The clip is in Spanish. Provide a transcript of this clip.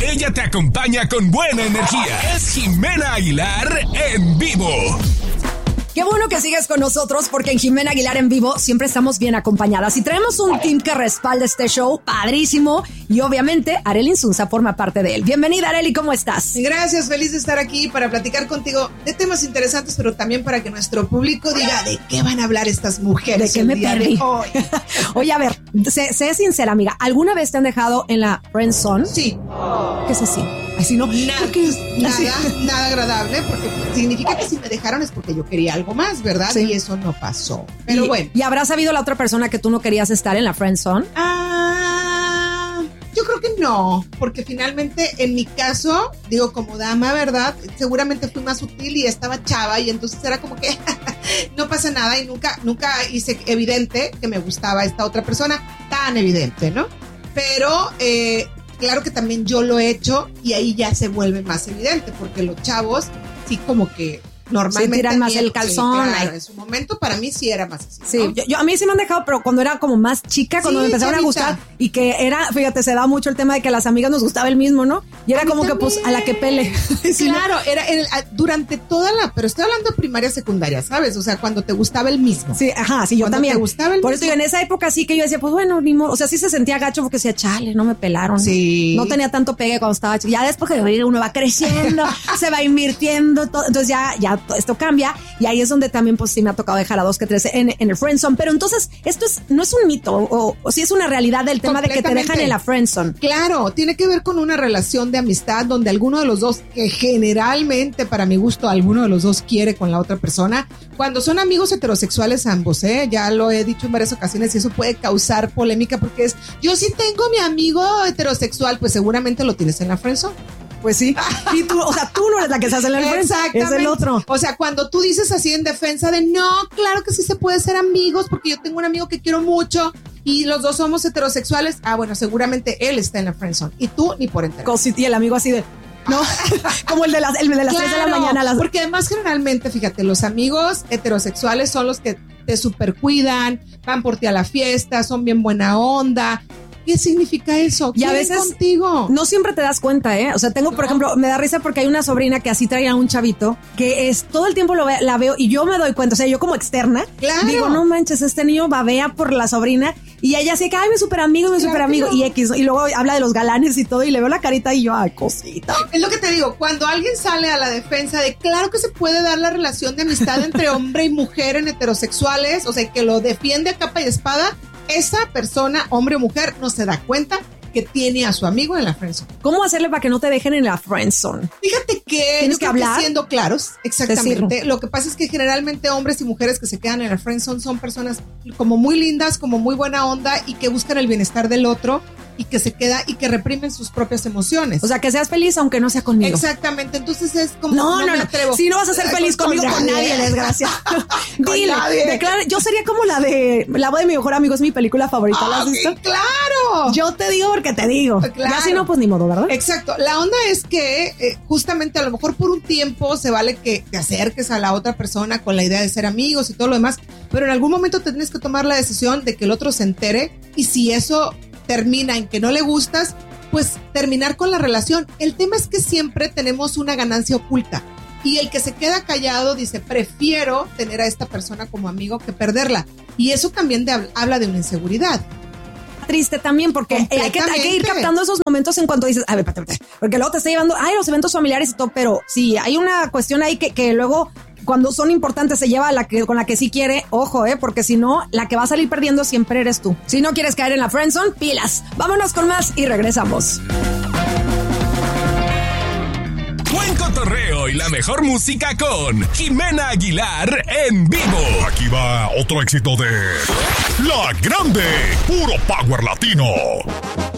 Ella te acompaña con buena energía. Es Jimena Aguilar en vivo. Qué bueno que sigues con nosotros porque en Jimena Aguilar en vivo siempre estamos bien acompañadas y traemos un team que respalda este show padrísimo y obviamente Arely Insunza forma parte de él. Bienvenida, Arely, ¿cómo estás? Gracias, feliz de estar aquí para platicar contigo de temas interesantes, pero también para que nuestro público diga de qué van a hablar estas mujeres. ¿De qué me perdí? Oye, a ver, sé sincera, amiga, ¿alguna vez te han dejado en la friend zone? Sí. ¿Qué es así? Así no. Nada agradable, porque significa que si me dejaron es porque yo quería algo más, ¿verdad? Sí. Y eso no pasó. Pero bueno. ¿Y habrás sabido la otra persona que tú no querías estar en la friend zone? Yo creo que no, porque finalmente en mi caso, digo como dama, ¿verdad? Seguramente fui más sutil y estaba chava y entonces era como que no pasa nada y nunca hice evidente que me gustaba esta otra persona, tan evidente, ¿no? Pero claro que también yo lo he hecho y ahí ya se vuelve más evidente, porque los chavos sí como que normalmente sí, tiran más el calzón. Sí, claro, en su momento para mí sí era más así, ¿no? Sí, yo a mí sí me han dejado, pero cuando era como más chica, cuando me empezaron a gustar y que era, fíjate, se da mucho el tema de que a las amigas nos gustaba el mismo, ¿no? Y era como también. Que pues a la que pele. Sí, claro, era durante toda pero estoy hablando de primaria, secundaria, ¿sabes? O sea, cuando te gustaba el mismo. Sí, ajá, sí, yo cuando también. Te gustaba el Por mismo. eso yo en esa época sí que yo decía, pues bueno, ni modo. O sea, sí se sentía gacho porque decía, chale, no me pelaron. Sí. No tenía tanto pegue cuando estaba chica. Ya después que uno va creciendo, se va invirtiendo, todo. Entonces ya esto cambia. Y ahí es donde también pues sí me ha tocado dejar a 2 que 3 en el friendzone. Pero entonces esto no es un mito o sí es una realidad del tema de que te dejan en la friendzone. Claro, tiene que ver con una relación de amistad donde alguno de los dos, que generalmente para mi gusto alguno de los dos quiere con la otra persona. Cuando son amigos heterosexuales ambos, ya lo he dicho en varias ocasiones y eso puede causar polémica porque es, yo sí tengo mi amigo heterosexual, pues seguramente lo tienes en la friendzone. Pues sí. Y tú, o sea, tú no eres la que se hace en el friendzone, es el otro. O sea, cuando tú dices así en defensa de no, claro que sí se puede ser amigos porque yo tengo un amigo que quiero mucho y los dos somos heterosexuales, bueno, seguramente él está en la friendzone y tú ni por enterar. Y el amigo así de no, como el de las 3 de la mañana. Porque además generalmente, fíjate, los amigos heterosexuales son los que te supercuidan, van por ti a la fiesta, son bien buena onda. ¿Qué significa eso? Y a veces contigo. No siempre te das cuenta, ¿eh? O sea, por ejemplo, me da risa porque hay una sobrina que así traía a un chavito que es todo el tiempo la veo y yo me doy cuenta, o sea, yo como externa, claro. Digo, no manches, este niño babea por la sobrina y ella así que, ay, mi super amigo y X, y luego habla de los galanes y todo y le veo la carita y yo, ay, cosita. Es lo que te digo, cuando alguien sale a la defensa de claro que se puede dar la relación de amistad entre hombre y mujer en heterosexuales, o sea, que lo defiende a capa y espada, esa persona, hombre o mujer, no se da cuenta que tiene a su amigo en la friendzone. ¿Cómo hacerle para que no te dejen en la friendzone? Fíjate que tienes que hablar, siendo claros, exactamente. Decirlo. Lo que pasa es que generalmente hombres y mujeres que se quedan en la friendzone son personas como muy lindas, como muy buena onda y que buscan el bienestar del otro y que se queda y que reprimen sus propias emociones. O sea, que seas feliz aunque no sea conmigo. Exactamente, entonces es como no me atrevo. Si no vas a ser feliz conmigo, con nadie, desgracia. Dile, declara, yo sería como la voz de mi mejor amigo, es mi película favorita, ¿la has visto? ¡Claro! Yo te digo porque te digo. Claro. Ya si no, pues ni modo, ¿verdad? Exacto. La onda es que justamente a lo mejor por un tiempo se vale que te acerques a la otra persona con la idea de ser amigos y todo lo demás, pero en algún momento te tienes que tomar la decisión de que el otro se entere y si eso termina en que no le gustas, pues terminar con la relación. El tema es que siempre tenemos una ganancia oculta y el que se queda callado dice, prefiero tener a esta persona como amigo que perderla. Y eso también habla de una inseguridad. Triste también porque hay que ir captando esos momentos en cuanto dices, a ver, porque luego te está llevando, los eventos familiares y todo, pero sí, hay una cuestión ahí que luego cuando son importantes se lleva con la que sí quiere, ojo, porque si no, la que va a salir perdiendo siempre eres tú. Si no quieres caer en la friendzone, pilas. Vámonos con más y regresamos. Buen cotorreo y la mejor música con Jimena Aguilar en vivo. Aquí va otro éxito de La Grande, puro power latino.